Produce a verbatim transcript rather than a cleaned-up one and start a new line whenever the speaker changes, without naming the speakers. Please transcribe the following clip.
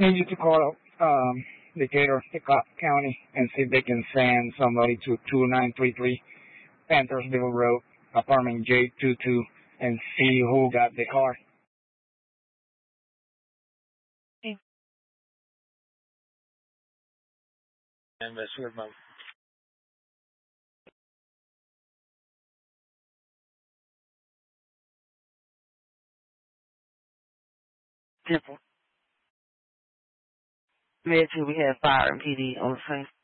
need you to call um, Decatur, Hiccup County, and see if they can send somebody to two nine three three Panthersville Road, apartment J twenty-two, and see who got the car.
Okay.
And that's with my
Temple. Imagine we had fire and P D on the same